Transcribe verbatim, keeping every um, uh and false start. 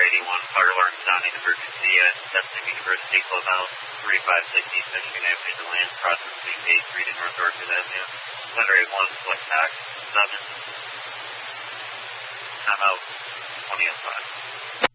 eighty-one, fire alarm sounding emergency at Destin University, Clubhouse, thirty-five sixty Michigan Avenue to land, crossing between eighth Street and North Orchard Avenue. Center eighty-one, select tax, seven. Time out, twenty oh five.